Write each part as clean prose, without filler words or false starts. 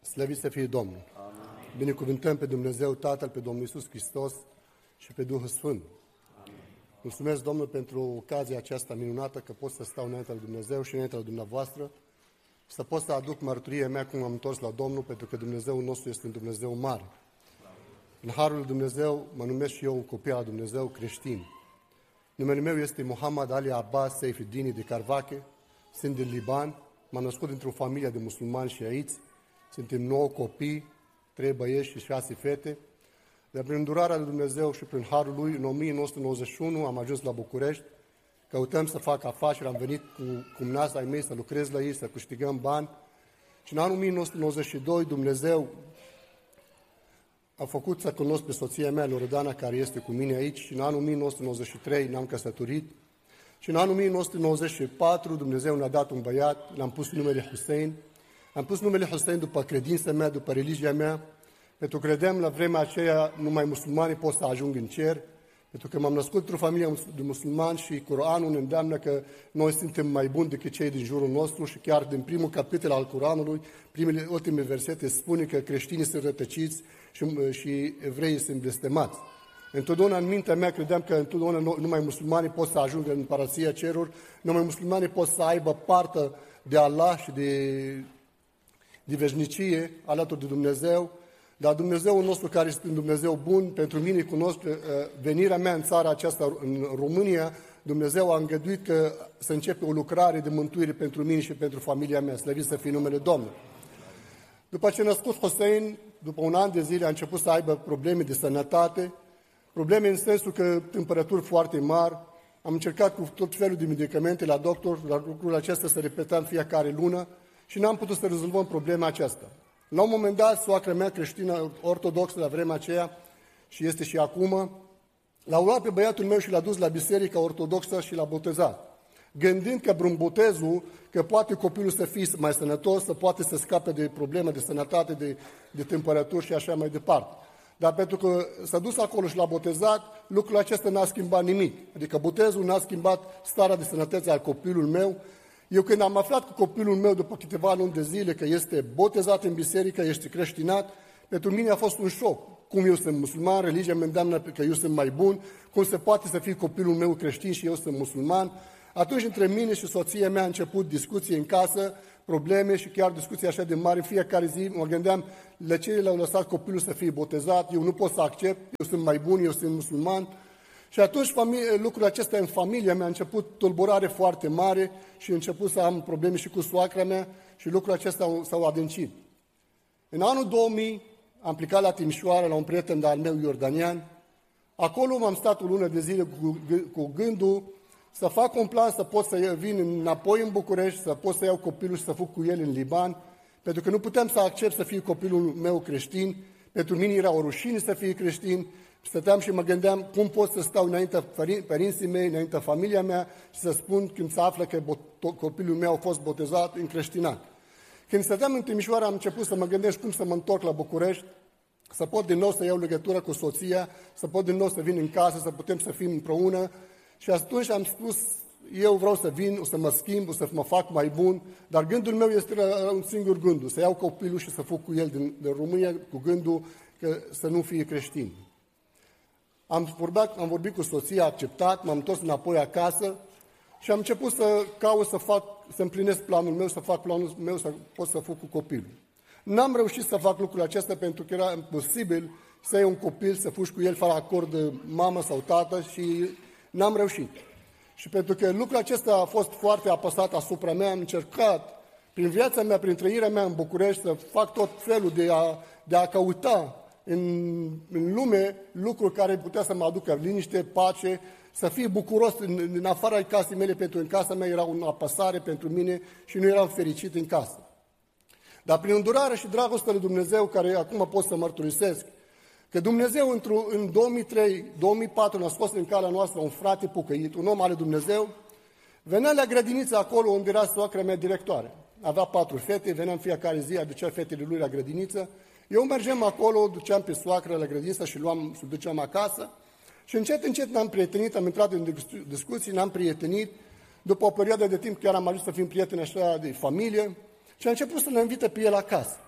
Slăvit să fie Domnul! Amin. Binecuvântăm pe Dumnezeu Tatăl, pe Domnul Iisus Hristos și pe Duhul Sfânt. Amin. Mulțumesc, Domnul, pentru ocazia aceasta minunată că pot să stau înaintea lui Dumnezeu și înaintea lui dumneavoastră, să pot să aduc mărturia mea cum am întors la Domnul, pentru că Dumnezeul nostru este un Dumnezeu mare. În Harul lui Dumnezeu mă numesc și eu un copil al Dumnezeu creștin. Numele meu este Mohamed Ali Abbas Seifuddin de Carvache, sunt din Liban, m-am născut într-o familie de musulmani și aici. Suntem 9 copii, 3 băieți și 6 fete. Dar prin îndurarea lui Dumnezeu și prin Harul Lui, în 1991 am ajuns la București. Căutăm să fac afaceri, am venit cu cumnați ai mei să lucrez la ei, să câștigăm bani. Și în anul 1992 Dumnezeu a făcut să cunosc pe soția mea, Loredana, care este cu mine aici. Și în anul 1993 ne-am căsătorit. Și în anul 1994 Dumnezeu ne-a dat un băiat, l-am pus numele Hussein. Am pus numele Hussein după credința mea, după religia mea, pentru că credeam la vremea aceea numai musulmanii pot să ajungă în cer, pentru că m-am născut într-o familie de musulmani și Coranul ne îndeamnă că noi suntem mai buni decât cei din jurul nostru și chiar din primul capitol al Coranului, ultime versete spune că creștinii sunt rătăciți și evreii sunt blestemați. Întotdeauna în mintea mea credeam că întotdeauna numai musulmanii pot să ajungă în împărăția ceruri, numai musulmanii pot să aibă parte de Allah și de veșnicie alături de Dumnezeu, dar Dumnezeul nostru care este un Dumnezeu bun, pentru mine cunosc venirea mea în țara aceasta, în România, Dumnezeu a îngăduit că să începe o lucrare de mântuire pentru mine și pentru familia mea, slăvit să fie numele Domnului. După ce a născut Hussein, după un an de zile a început să aibă probleme de sănătate, probleme în sensul că temperaturi foarte mari, am încercat cu tot felul de medicamente la doctor, la lucrul acesta se repeta în fiecare lună, și n-am putut să rezolvăm problema aceasta. La un moment dat, soacra mea creștină ortodoxă la vremea aceea, și este și acum, l-a luat pe băiatul meu și l-a dus la biserica ortodoxă și l-a botezat. Gândind că prin botezul, că poate copilul să fie mai sănătos, să poate să scape de probleme de sănătate, de temperaturi și așa mai departe. Dar pentru că s-a dus acolo și l-a botezat, lucrul acesta n-a schimbat nimic. Adică botezul n-a schimbat starea de sănătate al copilului meu. Eu când am aflat cu copilul meu după câteva luni de zile că este botezat în biserică, este creștinat, pentru mine a fost un șoc. Cum eu sunt musulman, religia mea îndeamnă că eu sunt mai bun, cum se poate să fie copilul meu creștin și eu sunt musulman. Atunci între mine și soția mea a început discuții în casă, probleme și chiar discuții așa de mari. În fiecare zi mă gândeam la ce l-au lăsat copilul să fie botezat, eu nu pot să accept, eu sunt mai bun, eu sunt musulman. Și atunci lucrul acesta în familia mea a început tulburare foarte mare și a început să am probleme și cu soacra mea și lucrul acesta s-au adâncit. În anul 2000 am plecat la Timișoara la un prieten de-al meu iordanian. Acolo m-am stat o lună de zile cu gândul să fac un plan să pot să vin înapoi în București, să pot să iau copilul și să fug cu el în Liban, pentru că nu puteam să accept să fie copilul meu creștin. Pentru mine era o rușine să fie creștin. Stăteam și mă gândeam cum pot să stau înaintea părinții mei, înaintea familia mea și să spun când se află că copilul meu a fost botezat, încreștinat. Când stăteam în Timișoara am început să mă gândesc cum să mă întorc la București, să pot din nou să iau legătură cu soția, să pot din nou să vin în casă, să putem să fim împreună. Și atunci am spus, eu vreau să vin, o să mă schimb, o să mă fac mai bun, dar gândul meu este un singur gând, să iau copilul și să fug cu el din România cu gândul că să nu fie creștin. Am vorbit cu soția, a acceptat, m-am întors înapoi acasă și am început să caut să împlinesc planul meu, să fac planul meu, să pot să fug cu copilul. N-am reușit să fac lucrul acesta pentru că era imposibil să iei un copil, să fugi cu el fără acord de mamă sau tată și n-am reușit. Și pentru că lucrul acesta a fost foarte apăsat asupra mea, am încercat prin viața mea, prin trăirea mea în București, să fac tot felul de a căuta în lume lucruri care putea să mă aducă liniște, pace, să fie bucuros în afara casei mele, pentru că în casa mea era o apăsare pentru mine și nu eram fericit în casă. Dar prin îndurare și dragostea lui Dumnezeu, care acum pot să mărturisesc, că Dumnezeu în 2003-2004 ne-a scos în calea noastră un frate pocăit, un om al lui Dumnezeu, venea la grădiniță acolo unde era soacra mea directoare. Avea 4 fete, venea în fiecare zi, aducea fetele lui la grădiniță. Eu mergeam acolo, duceam pe soacră la grădiniță și duceam acasă. Și încet ne-am prietenit, am intrat în discuții, ne-am prietenit. După o perioadă de timp chiar am ajuns să fim prieteni așa de familie și am început să le invite pe el acasă.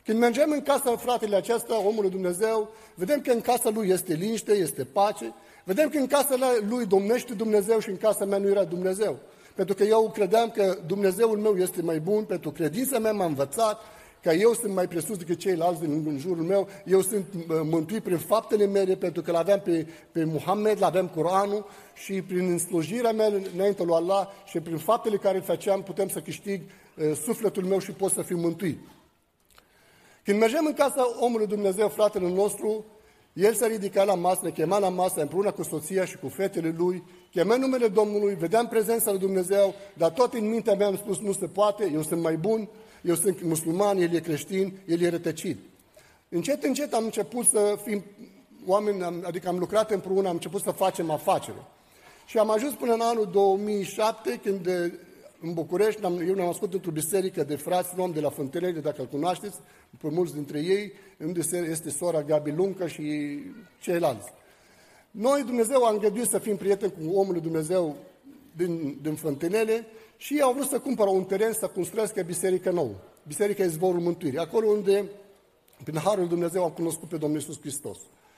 Când mergem în casa fratele acesta, omul lui Dumnezeu, vedem că în casa lui este liniște, este pace, vedem că în casa lui domnește Dumnezeu și în casa mea nu era Dumnezeu. Pentru că eu credeam că Dumnezeul meu este mai bun, pentru credința mea m-a învățat că eu sunt mai presus decât ceilalți din jurul meu, eu sunt mântuit prin faptele mele, pentru că l-aveam pe Muhammed, l-aveam Coranul și prin slujirea mea înainte lui Allah și prin faptele care le făceam putem să câștig sufletul meu și pot să fiu mântuit. Când mergem în casa omului Dumnezeu, fratele nostru, el se ridica la masă, ne chema la masă împreună cu soția și cu fetele lui, chemea numele Domnului, vedeam prezența lui Dumnezeu, dar tot în mintea mea am spus, nu se poate, eu sunt mai bun, eu sunt musulman, el e creștin, el e rătăcit. Încet, încet am început să fim oameni, adică am lucrat împreună, am început să facem afacere. Și am ajuns până în anul 2007, când în București, eu ne-am născut într-o biserică de frați rom de la Fântânele, dacă îl cunoașteți, pe mulți dintre ei, unde este sora Gabi Luncă și ceilalți. Noi, Dumnezeu a îngăduit să fim prieteni cu omul lui Dumnezeu din Fântânele și au vrut să cumpără un teren să construiască biserică nouă, Biserica Izvorul Mântuirii, acolo unde, prin Harul lui Dumnezeu, am cunoscut pe Domnul Iisus Hristos.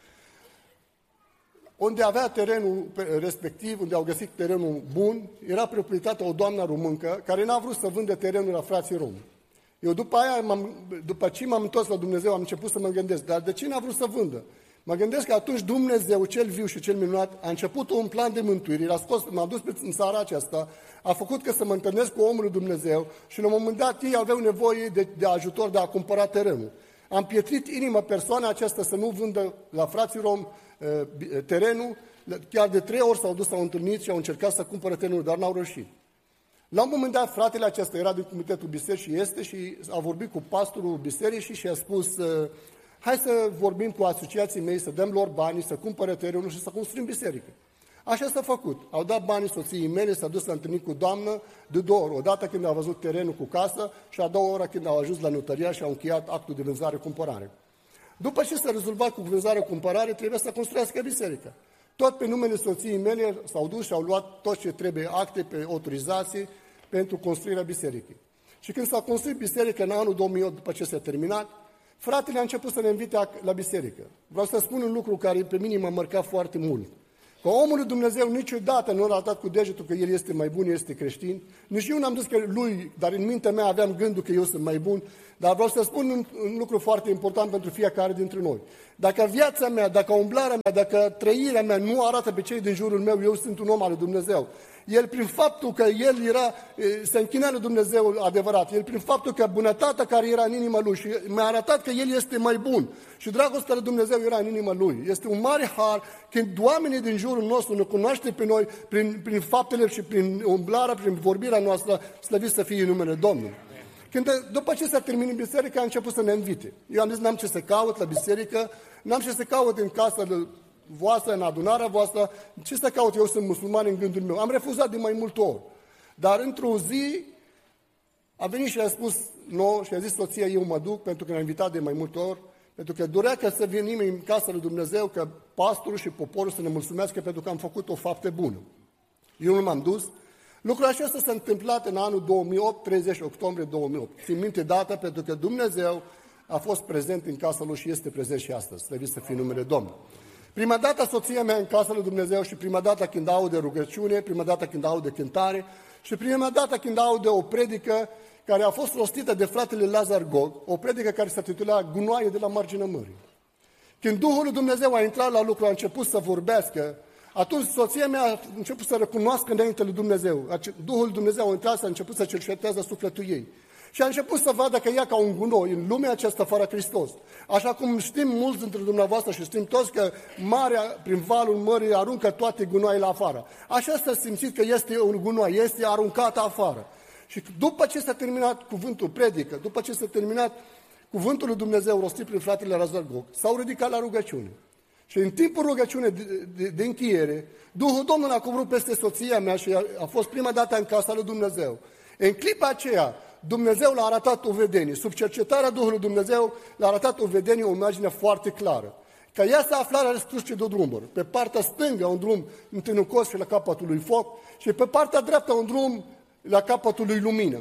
Unde avea terenul respectiv, unde au găsit terenul bun, era proprietatea o doamnă româncă care n-a vrut să vândă terenul la frații romi. Eu după ce m-am întors la Dumnezeu, am început să mă gândesc, dar de ce n-a vrut să vândă? Mă gândesc că atunci Dumnezeu, cel viu și cel minunat, a început un plan de mântuire, m-a dus în țara aceasta, a făcut că să mă întâlnesc cu omul lui Dumnezeu și la un moment dat ei aveau nevoie de ajutor de a cumpăra terenul. Am pietrit inima persoana aceasta să nu vândă la frații rom terenul, chiar de 3 ori s-au dus, s-au întâlnit și au încercat să cumpere terenul, dar n-au reușit. La un moment dat, fratele acesta era din comitetul bisericii și a vorbit cu pastorul bisericii și a spus, hai să vorbim cu asociații mei, să dăm lor banii, să cumpere terenul și să construim biserică. Așa s-a făcut. Au dat banii soției mele, s-a dus la întâlnit cu doamnă de 2 ori. Odată când a văzut terenul cu casă și a 2 ori când au ajuns la notariat și au încheiat actul de vânzare-cumpărare. După ce s-a rezolvat cu vânzare-cumpărare, trebuie să construiască biserică. Tot pe numele soției mele s-au dus și au luat tot ce trebuie, acte pe autorizație pentru construirea bisericii. Și când s-a construit biserica în anul 2008, după ce s-a terminat, fratele a început să ne invite la biserică. Vreau să spun un lucru care pe mine m-a marcat foarte mult. Că omul lui Dumnezeu niciodată nu a arătat cu degetul că el este mai bun, este creștin. Nici eu n-am zis că lui, dar în mintea mea aveam gândul că eu sunt mai bun. Dar vreau să spun un lucru foarte important pentru fiecare dintre noi. Dacă viața mea, dacă umblarea mea, dacă trăirea mea nu arată pe cei din jurul meu, eu sunt un om al lui Dumnezeu. El, prin faptul că el se închina lui Dumnezeu adevărat, el, prin faptul că bunătatea care era în inima lui și mi-a arătat că el este mai bun și dragostea lui Dumnezeu era în inima lui. Este un mare har când oamenii din jurul nostru ne cunoaște pe noi prin faptele și prin umblarea, prin vorbirea noastră, slăvit să fie în numele Domnului. După ce s-a terminat biserica, a început să ne invite. Eu am zis, n-am ce să caut la biserică, n-am ce să caut în casa voastră, în adunarea voastră, ce să caut, eu sunt musulman în gândul meu. Am refuzat de mai multe ori. Dar într-o zi a venit și a spus nouă și a zis soția, eu mă duc, pentru că ne-a invitat de mai multe ori, pentru că dorea ca să venim în casa lui Dumnezeu, că pastorul și poporul să ne mulțumească pentru că am făcut o faptă bună. Eu nu m-am dus. Lucrul acesta s-a întâmplat în anul 2008, 30 octombrie 2008. Țin minte data pentru că Dumnezeu a fost prezent în casa lui și este prezent și astăzi. Slăvit să fie numele Domnului. Prima dată soția mea în casa lui Dumnezeu și prima dată când aude rugăciune, prima dată când aude cântare și prima dată când aude o predică care a fost rostită de fratele Lazar Gog, o predică care se titula Gunoaie de la marginea mării. Când Duhul lui Dumnezeu a intrat la lucru, a început să vorbească, atunci soția mea a început să recunoască înainte lui Dumnezeu. Duhul lui Dumnezeu a intrat și a început să cerceteze sufletul ei. Și a început să vadă că ea ca un gunoi în lumea aceasta fără Hristos. Așa cum știm mulți dintre dumneavoastră și știm toți că marea, prin valul mării, aruncă toate gunoaiele afară. Așa s-a simțit că este un gunoi, este aruncată afară. Și după ce s-a terminat cuvântul predică, după ce s-a terminat cuvântul lui Dumnezeu rostit prin fratele Lazar Gog, s-au ridicat la rugăciune. Și în timpul rugăciunii de încheiere, Duhul Domnului a coborât peste soția mea și a fost prima dată în casa lui Dumnezeu. În clipa aceea, Dumnezeu l-a arătat o vedenie. Sub cercetarea Duhului Dumnezeu l-a arătat o vedenie, o imagine foarte clară. Că ea se afla la cruce de drumuri. Pe partea stângă un drum întunecos și la capătul lui foc și pe partea dreaptă un drum la capătul lui lumină.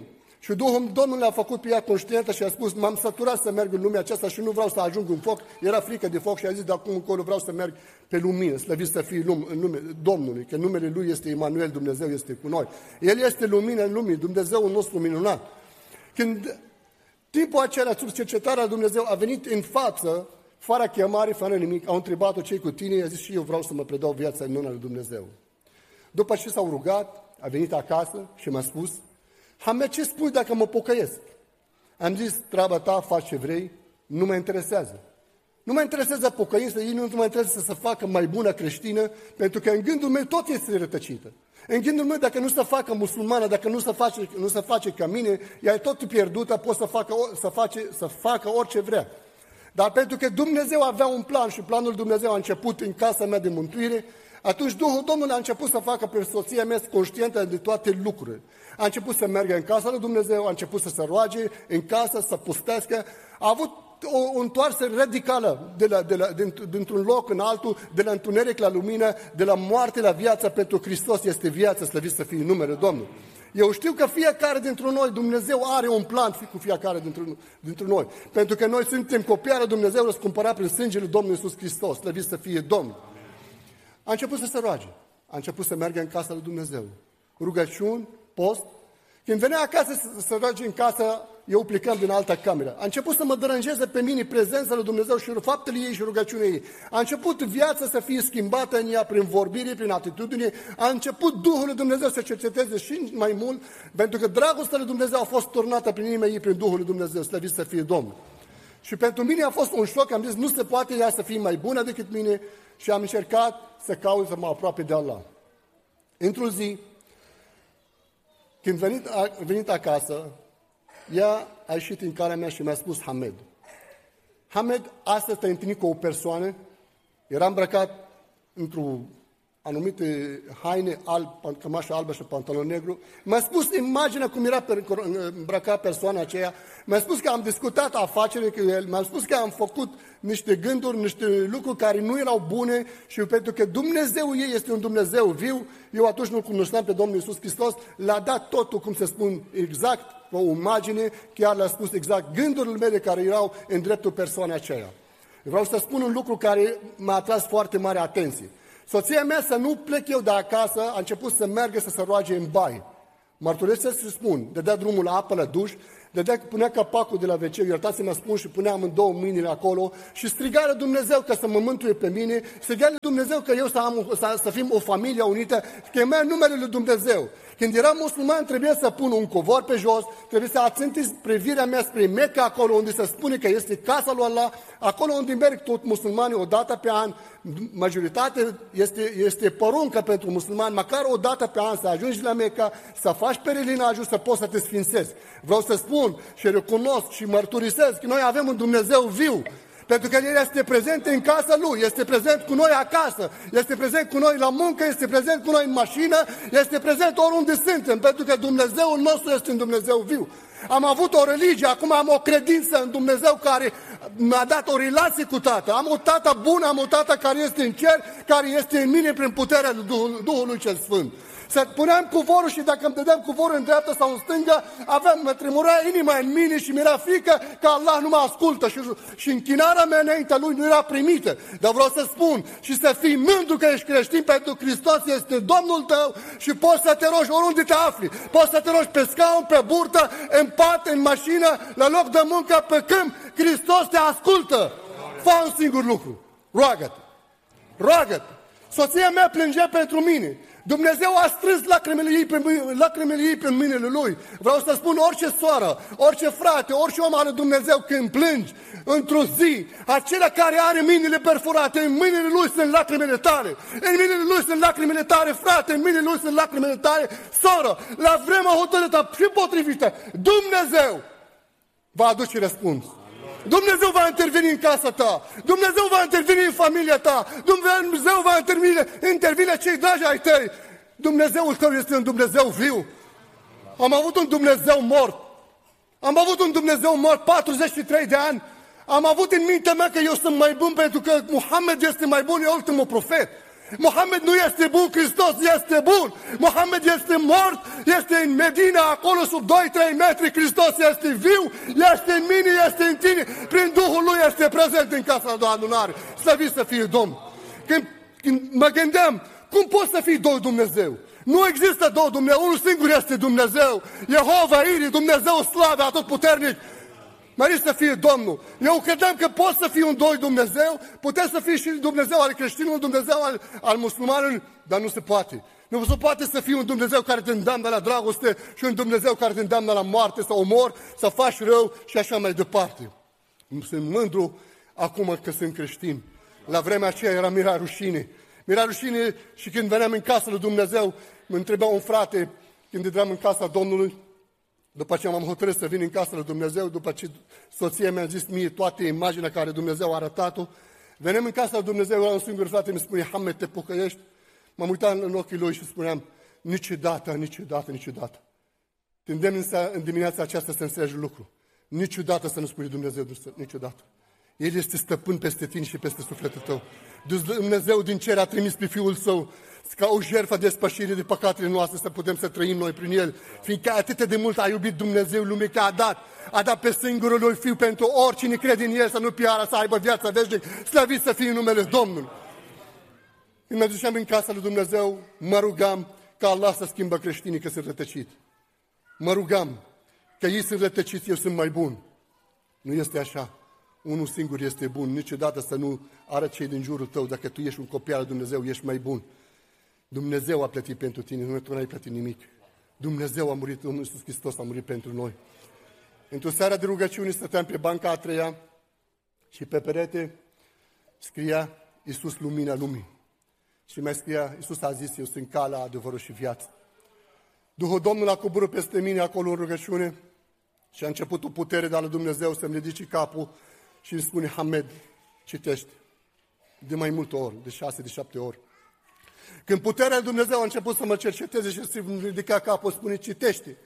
Și Duhul Domnului a făcut pe ea conștientă și a spus, m-am săturat să merg în lumea aceasta și nu vreau să ajung în foc. Era frică de foc și a zis, de acum încolo vreau să merg pe lumină, slăvit să fie în numele Domnului, că numele Lui este Emanuel, Dumnezeu este cu noi. El este lumină în lume, Dumnezeul nostru minunat. Când timpul acela, sub cercetarea Dumnezeu a venit în față, fără chemare, fără nimic, au întrebat-o cei cu tine, i-a zis și eu vreau să mă predau viața în mâna lui Dumnezeu. După ce s-au rugat, a venit acasă și m-a spus, Hamed, ce spui dacă mă pocăiesc? Am zis, treaba ta, faci ce vrei, nu mă interesează. Nu mă interesează pocăința, ei nu mă interesează să se facă mai bună creștină, pentru că în gândul meu tot este rătăcită. În gândul meu, dacă nu se facă musulmană, dacă nu se face ca mine, ea e tot pierdută, poate să facă orice vrea. Dar pentru că Dumnezeu avea un plan și planul Dumnezeu a început în casa mea de mântuire, atunci Duhul Domnului a început să facă pe soția mea conștientă de toate lucrurile. A început să meargă în casa lui Dumnezeu, a început să se roage în casă, să postească. A avut o întoarcere radicală dintr-un loc în altul, de la întuneric la lumină, de la moarte la viață, pentru Hristos este viață, slăvit să fie numele Domnului. Eu știu că fiecare dintre noi, Dumnezeu are un plan cu fiecare dintre noi. Pentru că noi suntem copii ale Dumnezeu răscumpărat prin sângele Domnului Iisus Hristos, slăvit să fie Domnul. A început să se roage, a început să meargă în casa lui Dumnezeu. Rugăciuni, post. Când venea acasă să se roage în casă, eu plecam din alta cameră. A început să mă deranjeze pe mine prezența lui Dumnezeu și faptele ei și rugăciunea ei. A început viața să fie schimbată în ea prin vorbire, prin atitudine. A început Duhul lui Dumnezeu să cerceteze și mai mult, pentru că dragostea lui Dumnezeu a fost turnată prin inimea ei, prin Duhul lui Dumnezeu, slăvit să fie Domnul. Și pentru mine a fost un șoc, am zis, nu se poate ea să fie mai bună decât mine și am încercat să caut să mă aproape de Allah. Într-o zi, când a venit acasă, ea a ieșit în calea mea și mi-a spus, Hamed, astăzi te-ai întâlnit cu o persoană, era îmbrăcat într-o anumite haine, cămașă albă și pantalon negru. Mi-a spus imaginea cum era îmbrăcat persoana aceea. Mi-a spus că am discutat afaceri cu el. Mi-a spus că am făcut niște gânduri, niște lucruri care nu erau bune și pentru că Dumnezeu ei este un Dumnezeu viu, eu atunci nu cunoșteam pe Domnul Iisus Hristos, l-a dat totul, cum se spun, exact, o imagine, chiar le-a spus exact gândurile mele care erau în dreptul persoanei aceea. Vreau să spun un lucru care m-a atras foarte mare atenție. Soția mea, să nu plec eu de acasă, a început să meargă să se roage în baie. Mărturisesc să spun, dădea drumul la apă, la duș, punea capacul de la WC, iertați-mă spun, și punea amândouă mâinile acolo și striga la Dumnezeu ca să mă mântuie pe mine, striga la Dumnezeu că eu să fim o familie unită, chemea numele lui Dumnezeu. Când eram musulman, trebuie să pun un covor pe jos, trebuie să ațintiți privirea mea spre Mecca, acolo unde se spune că este casa lui Allah, acolo unde merg tot musulmanii o dată pe an. Majoritatea este poruncă pentru musulmani, măcar o dată pe an să ajungi la Mecca, să faci perelinajul, să poți să te sfințezi. Vreau să spun și recunosc și mărturisesc că noi avem un Dumnezeu viu, pentru că El este prezent în casa Lui, este prezent cu noi acasă, este prezent cu noi la muncă, este prezent cu noi în mașină, este prezent oriunde suntem, pentru că Dumnezeul nostru este un Dumnezeu viu. Am avut o religie, acum am o credință în Dumnezeu care mi-a dat o relație cu Tatăl. Am o Tată bună, am o Tată care este în cer, care este în mine prin puterea Duhului cel Sfânt. Să puneam cuvorul și dacă îmi dădeam cuvorul în dreapta sau în stânga, mă tremura inima în mine și mi-era frică că Allah nu mă ascultă și închinarea mea înaintea Lui nu era primită. Dar vreau să spun și să fii mândru că ești creștin, pentru Hristos este Domnul tău și poți să te rogi oriunde te afli. Poți să te rogi pe scaun, pe burtă, în pat, în mașină, la loc de muncă, pe câmp. Hristos te ascultă. Fă un singur lucru. Roagă-te. Roagă-te. Soția mea plângea pentru mine. Dumnezeu a strâns lacrimile ei pe mâinile Lui. Vreau să spun, orice soară, orice frate, orice om al lui Dumnezeu, când plângi într-o zi, acela care are mâinile perforate, în mâinile Lui sunt lacrimile tale. În mâinile Lui sunt lacrimile tale, frate, în mâinile Lui sunt lacrimile tale, soră, la vremea hotărâtă și potrivită, Dumnezeu va aduce răspuns. Dumnezeu va interveni în casa ta, Dumnezeu va interveni în familia ta, Dumnezeu va interveni cei dragi ai tăi. Dumnezeul tău este un Dumnezeu viu. Am avut un Dumnezeu mort. Am avut un Dumnezeu mort 43 de ani. Am avut în mintea mea că eu sunt mai bun pentru că Muhammed este mai bun, e ultimul profet. Mohamed nu este bun, Hristos este bun. Mohamed este mort, este în Medina, acolo sub 2-3 metri, Hristos este viu, este în mine, este în tine, prin Duhul Lui este prezent în casa de adunare. Slăvit să fie Domnul. Când mă gândeam, cum poți să fii doi Dumnezeu? Nu există două Dumnezeu, unul singur este Dumnezeu. Jehova Iri, Dumnezeu slave, atotputernic. Mărit să fie Domnul. Eu credeam că poți să fii un doi Dumnezeu, puteți să fii și Dumnezeu al creștinului, Dumnezeu al musulmanului, dar nu se poate. Nu se poate să fii un Dumnezeu care te îndeamnă la dragoste și un Dumnezeu care te îndeamnă la moarte, să omori, să faci rău și așa mai departe. Sunt mândru acum că sunt creștin. La vremea aceea era mi-era rușine. Mi-era rușine și când veneam în casa lui Dumnezeu, mă întreba un frate, când eram în casa Domnului, după ce m-am hotărât să vin în casa lui Dumnezeu, după ce soția mi-a zis mie toate imaginea care Dumnezeu a arătat-o, veneam în casa lui Dumnezeu, era un singur frate, mi spune, Hamed, te pocăiești? M-am uitat în ochii lui și spuneam, niciodată, niciodată, niciodată. Te îndemn în dimineața aceasta să înțelegi lucru. Niciodată să nu spui Dumnezeu, niciodată. El este stăpân peste tine și peste sufletul tău. Dumnezeu din cer a trimis pe Fiul Său ca o jertfă de spășire de păcatele noastre să putem să trăim noi prin El. Fiindcă atât de mult a iubit Dumnezeu lumea că a dat pe singurul Lui Fiu pentru oricine crede în El să nu piară, să aibă viața veșnică. Slăvit să fie numele Domnului. Când mă duceam în casa lui Dumnezeu, mă rugam ca Allah să schimbă creștinii că sunt rătăcit. Mă rugam că ei sunt rătăciți, eu sunt mai bun. Nu este așa. Unul singur este bun. Niciodată să nu arăți cei din jurul tău. Dacă tu ești un copil al Dumnezeu, ești mai bun. Dumnezeu a plătit pentru tine, nu tu n-ai plătit nimic. Dumnezeu a murit, Domnul Iisus Hristos a murit pentru noi. Într-o seară de rugăciune stăteam pe banca a treia și pe perete scria Iisus lumina lumii. Și mai scria, Iisus a zis, eu sunt calea, adevărul și viața. Duhul Domnului a coborât peste mine acolo în rugăciune și a început o putere de la Dumnezeu să-mi ridice capul și îmi spune, Hamed, citește. De mai multe ori, de 6, de 7 ori. Când puterea lui Dumnezeu a început să mă cerceteze și să-mi ridica capul, spune, citește.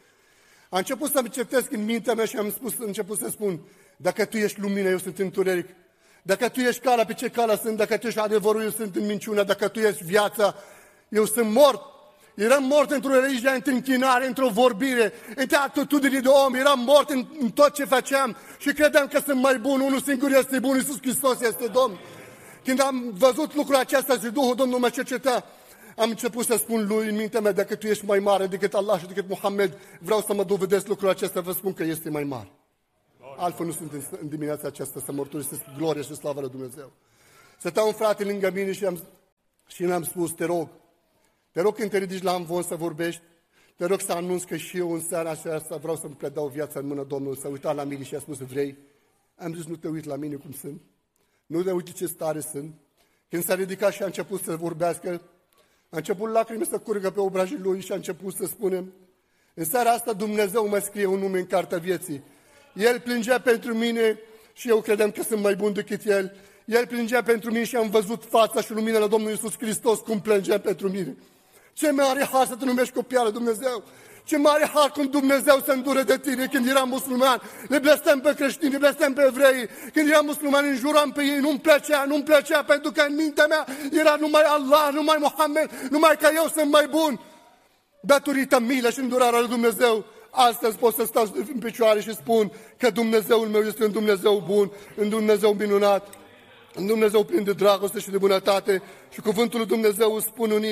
A început să-mi cercetesc în mintea mea și am început să spun, dacă tu ești lumină, eu sunt întuneric. Dacă tu ești calea, pe ce calea sunt? Dacă tu ești adevărul, eu sunt în minciună. Dacă tu ești viața, eu sunt mort. Eram mort într-o religie, într-o închinare, într-o vorbire, într-o atitudine de om. Eram mort în tot ce făceam și credeam că sunt mai bun. Unul singur este bun, Iisus Hristos este Domn. Când am văzut lucrul acesta și Duhul Domnului mă cerceta, am început să spun lui în mintea mea, dacă tu ești mai mare decât Allah și decât Mohamed, vreau să mă dovedesc lucrul acesta, vă spun că este mai mare. Altfel nu sunt în dimineața aceasta să mărturisesc gloria și slava lui Dumnezeu. Stătea un frate lângă mine și mi-am spus, te rog când te ridici la amvon să vorbești, te rog să anunț că și eu în seara aceasta vreau să-mi predau viața în mână Domnului. S-a uitat la mine și a spus, vrei? Am zis, nu te uit la mine cum sunt. Nu te uite ce stare sunt. Când s-a ridicat și a început să vorbească, a început lacrimi să curgă pe obrajii lui și a început să spunem, în seara asta Dumnezeu mă scrie un nume în cartea vieții. El plângea pentru mine și eu credeam că sunt mai bun decât El. El plângea pentru mine și am văzut fața și lumina la Domnul Iisus Hristos cum plângea pentru mine. Ce mare har să te numești copil al Dumnezeu! Ce mare har când Dumnezeu se îndură de tine când eram musulman. Le blestem pe creștini, le blestem pe evrei. Când eram musulman, înjuram pe ei, nu-mi plăcea pentru că în mintea mea era numai Allah, numai Mohamed, numai că eu sunt mai bun. Datorită milă și îndurarea lui Dumnezeu, astăzi pot să stau în picioare și spun că Dumnezeul meu este un Dumnezeu bun, un Dumnezeu minunat, un Dumnezeu plin de dragoste și de bunătate. Și cuvântul lui Dumnezeu îți spune 1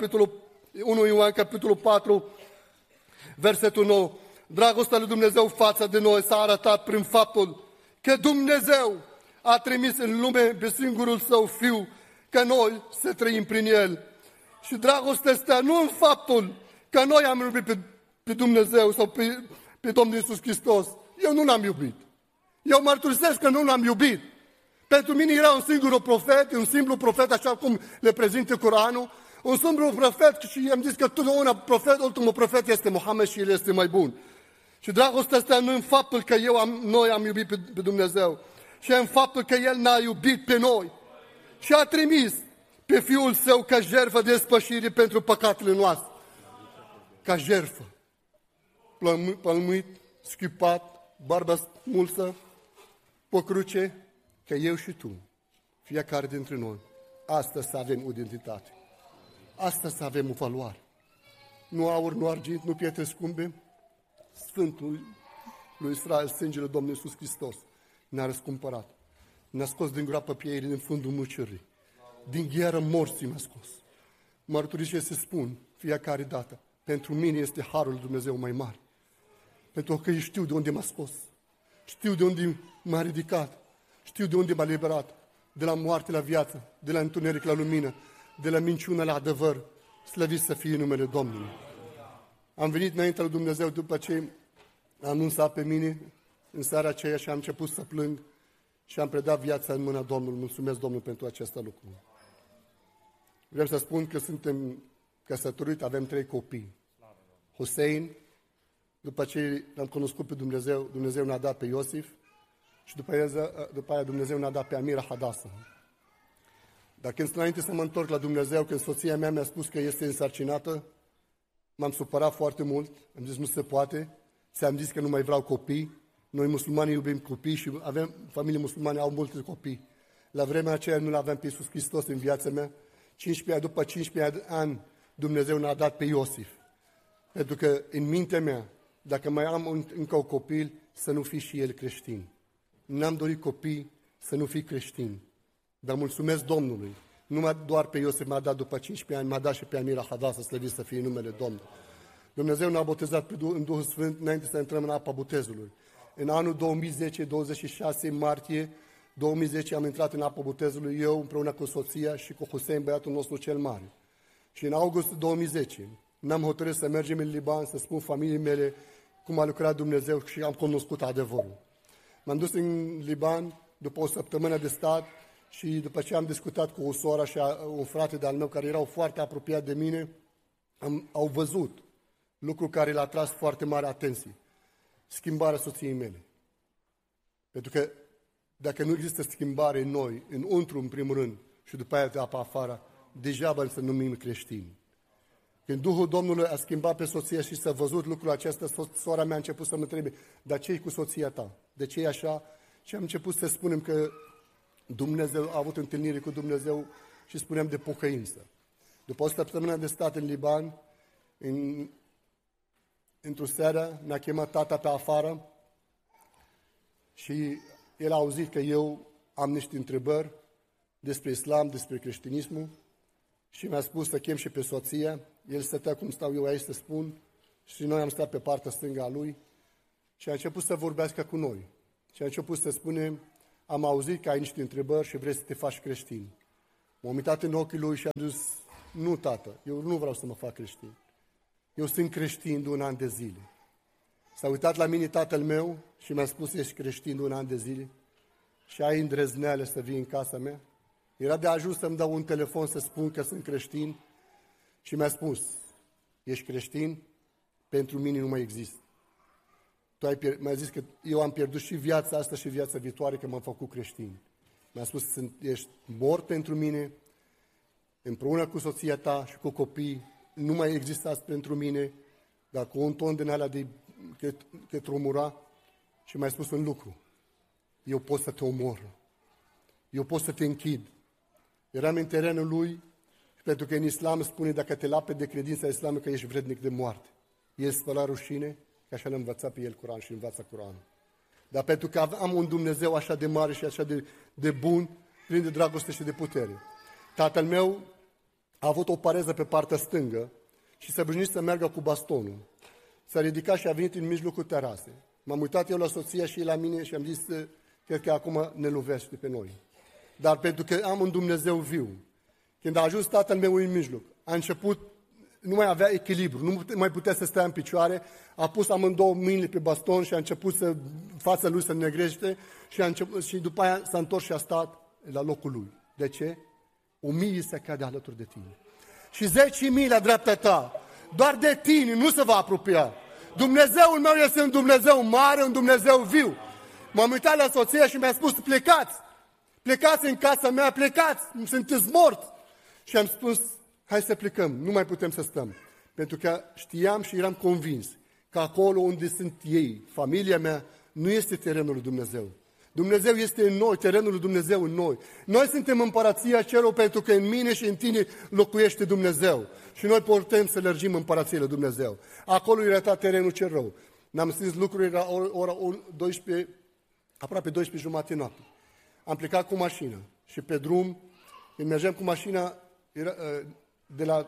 Ioan, capitolul 4, versetul 9. Dragostea lui Dumnezeu față de noi s-a arătat prin faptul că Dumnezeu a trimis în lume pe singurul Său Fiu, că noi să trăim prin El. Și dragostea asta nu în faptul că noi am iubit pe Dumnezeu sau pe Domnul Iisus Hristos. Eu nu l-am iubit. Eu mărturisesc că nu l-am iubit. Pentru mine era un singur profet, un simplu profet, așa cum le prezintă Coranul, un simplu profet și i-am zis că totdeauna ultimul profet este Mohamed și el este mai bun. Și dragostea asta nu în faptul că noi am iubit pe Dumnezeu, ci în faptul că El ne-a iubit pe noi și a trimis pe Fiul Său ca jertfă de spășire pentru păcatele noastre. Ca jertfă. Pălmuit, schipat, barba smulsă, pe cruce, că eu și tu, fiecare dintre noi, astăzi să avem o identitate. Astăzi să avem o valoare. Nu aur, nu argint, nu pietre scumpe. Sfântul lui Israel, sângele Domnului Iisus Hristos, ne-a răscumpărat. Ne-a scos din groapă pieirii, din fundul mucirrii. Din gheară morții ne-a scos. Mărturisesc să spun fiecare dată, pentru mine este harul lui Dumnezeu mai mare. Pentru că eu știu de unde m-a scos. Știu de unde m-a ridicat. Știu de unde m-a liberat. De la moarte la viață, de la întuneric la lumină, de la minciună la adevăr. Slăvit să fie numele Domnului. Am venit înaintea lui Dumnezeu după ce a anunțat pe mine în seara aceea și am început să plâng și am predat viața în mâna Domnului. Mulțumesc Domnului pentru acest lucru. Vreau să spun că suntem căsătoriți, avem 3 copii. Hussein, după ce l-am cunoscut pe Dumnezeu, Dumnezeu ne-a dat pe Iosif și după aia Dumnezeu ne-a dat pe Amira Hadassah. Dar când înainte să mă întorc la Dumnezeu, când soția mea mi-a spus că este însărcinată, m-am supărat foarte mult, am zis nu se poate, ți-am zis că nu mai vreau copii, noi musulmani iubim copii și avem familii musulmane, au multe copii. La vremea aceea nu l-aveam pe Iisus Hristos în viața mea, după 15 ani Dumnezeu ne-a dat pe Iosif. Pentru că în mintea mea, dacă mai am încă un copil, să nu fie și el creștin. N-am dorit copii să nu fii creștin. Dar mulțumesc Domnului. Nu doar pe Iosif m-a dat după 15 ani, m-a dat și pe Amira Hadassah, slăvit să fie numele Domnului. Dumnezeu ne-a botezat în Duhul Sfânt înainte să intrăm în apa botezului. În anul 2010, 26 martie 2010, am intrat în apa botezului eu împreună cu soția și cu Hussein, băiatul nostru cel mare. Și în august 2010 ne-am hotărât să mergem în Liban, să spun familiei mele cum a lucrat Dumnezeu și am cunoscut adevărul. M-am dus în Liban după o săptămână de stat și după ce am discutat cu o soră și un frate de-al meu care erau foarte apropiat de mine, au văzut lucru care l-a tras foarte mare atenție. Schimbarea soției mele. Pentru că dacă nu există schimbare în noi, înăuntru în primul rând și după aia de apa afară, degeaba să numim creștini. Când Duhul Domnului a schimbat pe soția și s-a văzut lucrul acesta, sora mea a început să mă întrebe, dar ce-i cu soția ta? De ce e așa? Și am început să spunem că Dumnezeu a avut întâlnire cu Dumnezeu și spuneam de pocăință. După o săptămână de stat în Liban, într-o seară ne-a chemat tata pe afară și el a auzit că eu am niște întrebări despre islam, despre creștinismul și mi-a spus să chem și pe soția. El stătea cum stau eu aici să spun și noi am stat pe partea stângă a lui și a început să vorbească cu noi. Și a început să spune, am auzit că ai niște întrebări și vrei să te faci creștin. M-am uitat în ochii lui și am zis, nu tată, eu nu vreau să mă fac creștin. Eu sunt creștin de un an de zile. S-a uitat la mine tatăl meu și mi-a spus, ești creștin de un an de zile și ai îndrăzneală să vii în casa mea? Era de ajuns să-mi dau un telefon să spun că sunt creștin și mi-a spus, ești creștin? Pentru mine nu mai există. Mi-a zis că eu am pierdut și viața asta și viața viitoare că m-am făcut creștin. Mi-a spus, ești mort pentru mine, împreună cu soția ta și cu copii, nu mai existați pentru mine, dar cu un ton din alea de că te omora și mi-a spus un lucru. Eu pot să te omor. Eu pot să te închid. Eram în terenul lui, pentru că în islam spune dacă te lape de credința islamică ești vrednic de moarte. El spăla rușine, că așa l-a învățat pe el Curan și învață Curanul. Dar pentru că am un Dumnezeu așa de mare și așa de bun, plin de dragoste și de putere. Tatăl meu a avut o pareză pe partea stângă și s-a obișnuit să meargă cu bastonul. S-a ridicat și a venit în mijlocul terasei. M-am uitat eu la soția și la mine și am zis, cred că acum ne lovește pe noi. Dar pentru că am un Dumnezeu viu, când a ajuns tatăl meu în mijloc, a început, nu mai avea echilibru, nu mai putea să stea în picioare, a pus amândouă mâinile pe baston și a început fața lui să negrește și după aia s-a întors și a stat la locul lui. De ce? 1000 se cade alături de tine. Și 10.000 la dreapta ta. Doar de tine nu se va apropia. Dumnezeul meu este un Dumnezeu mare, un Dumnezeu viu. M-am uitat la soția și mi-a spus, plecați! Plecați în casa mea, plecați! Sunteți morți! Și am spus, hai să plecăm, nu mai putem să stăm. Pentru că știam și eram convins că acolo unde sunt ei, familia mea, nu este terenul lui Dumnezeu. Dumnezeu este în noi, terenul lui Dumnezeu în noi. Noi suntem împărăția cerului pentru că în mine și în tine locuiește Dumnezeu. Și noi putem să lărgim împărăția lui Dumnezeu. Acolo era terenul cel rău. N-am scris lucruri, era ora 12, aproape 12 jumate noapte. Am plecat cu mașina și pe drum, când mergeam cu mașina de la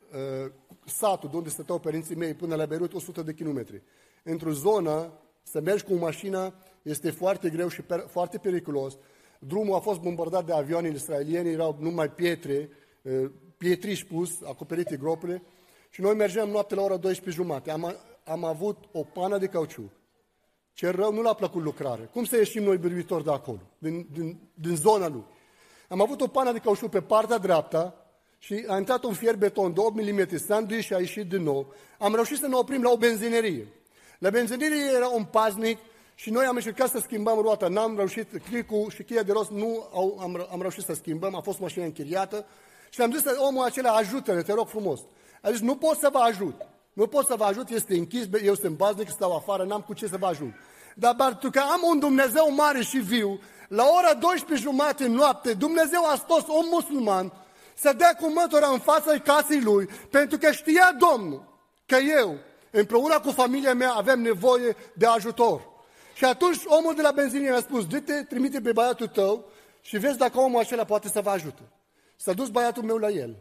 satul de unde stăteau părinții mei până la Beirut, 100 de kilometri. Într-o zonă, să mergi cu mașina este foarte greu și foarte periculos. Drumul a fost bombardat de avioane israeliene, erau numai pietre, pietriși pus, acoperite gropile. Și noi mergeam noapte la ora 12 jumate. Am avut o pană de cauciuc. Cel rău nu l-a plăcut lucrare. Cum să ieșim noi biruitori de acolo, din zona lui? Am avut o pană de cauciuc pe partea dreaptă și a intrat un fier beton de 8 mm, s-a înduit și a ieșit din nou. Am reușit să ne oprim la o benzinerie. La benzinerie era un paznic și noi am încercat să schimbăm roata. N-am reușit, clicul și cheia de rost am reușit să schimbăm, a fost mașina închiriată. Și am zis, omul acela, ajută-ne, te rog frumos. A zis, nu pot să vă ajut. Nu pot să vă ajut, este închis, eu sunt paznic, stau afară, n-am cu ce să vă ajut. Dar pentru că am un Dumnezeu mare și viu, la ora 12 jumate noapte, Dumnezeu a scos un musulman să dea cu mătura în fața casei lui, pentru că știa Domnul că eu, împreună cu familia mea, avem nevoie de ajutor. Și atunci omul de la benzinie mi-a spus, du-te, trimite pe băiatul tău și vezi dacă omul acela poate să vă ajute. S-a dus băiatul meu la el.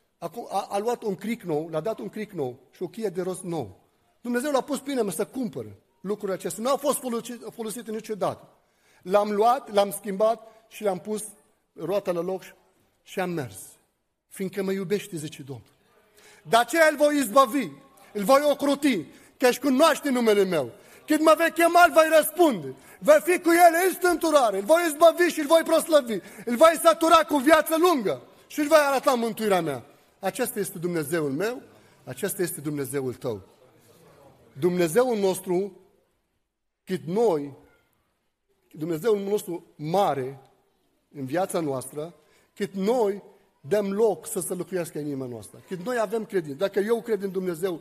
A luat un cric nou, l-a dat un cric nou și o cheie de rost nou. Dumnezeu l-a pus pe mine să cumpără lucrurile acestea. Nu a fost folosit niciodată. L-am luat, l-am schimbat și l-am pus roata la loc și am mers. Fiindcă mă iubește, zice Domnul. De aceea îl voi izbăvi, îl voi ocroti, că își cunoaște numele meu. Când mă vei chema, îl voi răspunde. Voi fi cu el în stânturare, îl voi izbăvi și îl voi proslăvi. Îl voi satura cu viață lungă și îl voi arăta mântuirea mea. Acesta este Dumnezeul meu, acesta este Dumnezeul tău. Dumnezeul nostru, cât noi, Dumnezeul nostru mare în viața noastră, cât noi dăm loc să se locuiască în inima noastră. Cât noi avem credință. Dacă eu cred în Dumnezeu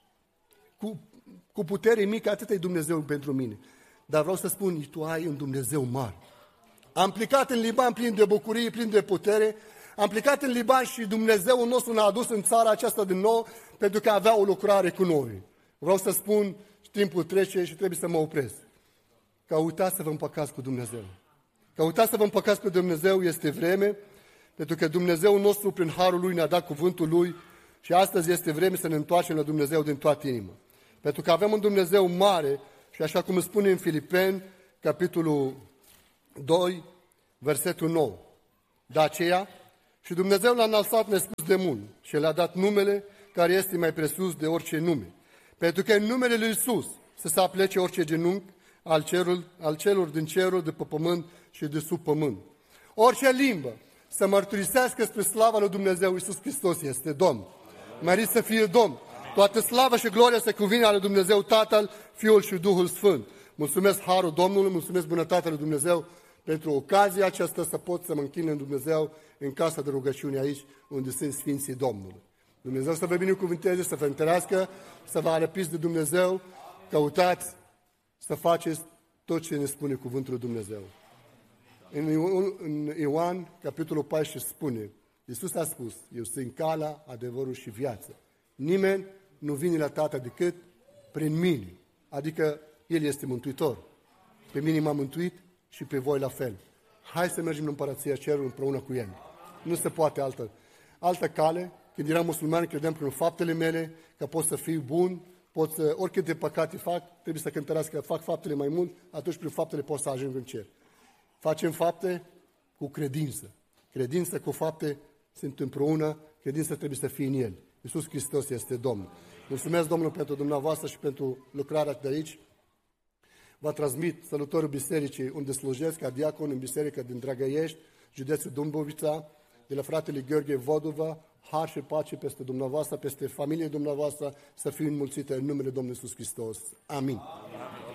cu putere mică, atât e Dumnezeu pentru mine. Dar vreau să spun, tu ai un Dumnezeu mare. Am plecat în Liban plin de bucurie, plin de putere. Am plecat în Liban și Dumnezeul nostru ne-a adus în țara aceasta din nou pentru că avea o lucrare cu noi. Vreau să spun, timpul trece și trebuie să mă opresc. Căutați să vă împăcați cu Dumnezeu. Căutați să vă împăcați cu Dumnezeu, este vreme, pentru că Dumnezeul nostru, prin harul Lui, ne-a dat cuvântul Lui și astăzi este vreme să ne întoarcem la Dumnezeu din toată inima. Pentru că avem un Dumnezeu mare și așa cum îmi spune în Filipeni, capitolul 2, versetul 9. De aceea, și Dumnezeu l-a înălțat nespus de mult și le-a dat numele care este mai presus de orice nume. Pentru că în numele Lui Iisus să se aplece orice genunchi al celor din cerul, de pe pământ și de sub pământ. Orice limbă să mărturisească spre slava lui Dumnezeu Iisus Hristos este Domn. Mărit să fie Domn. Toată slava și gloria se cuvine ale Dumnezeu Tatăl, Fiul și Duhul Sfânt. Mulțumesc harul Domnului, mulțumesc bunătatea lui Dumnezeu pentru ocazia aceasta să pot să mă închin în Dumnezeu în casa de rugăciune aici, unde sunt Sfinții Domnului. Dumnezeu să vă binecuvânteze, să vă întărească, să vă arăpiți de Dumnezeu, căutați să faceți tot ce ne spune cuvântul lui Dumnezeu. În Ioan, capitolul 14, spune, Iisus a spus, eu sunt calea, adevărul și viața. Nimeni nu vine la Tată decât prin mine. Adică El este Mântuitor. Pe mine m-a mântuit și pe voi la fel. Hai să mergem în Împărăția Cerului împreună cu El. Nu se poate altă cale. Când eram musulman, credeam prin faptele mele că pot să fiu bun, oricât de păcate fac, trebuie să cântărească că fac faptele mai mult, atunci prin faptele pot să ajung în cer. Facem fapte cu credință. Credință cu fapte sunt împreună, credința trebuie să fie în El. Iisus Hristos este Domnul. Mulțumesc Domnul pentru dumneavoastră și pentru lucrarea de aici. Vă transmit salutorul bisericii unde slujesc ca diacon în biserică din Dragăiești, județul Dâmbovița, de la fratele Gheorghe Vodova, har și pace peste dumneavoastră, peste familie dumneavoastră, să fie înmulțită în numele Domnului Iisus Hristos. Amin. Amin.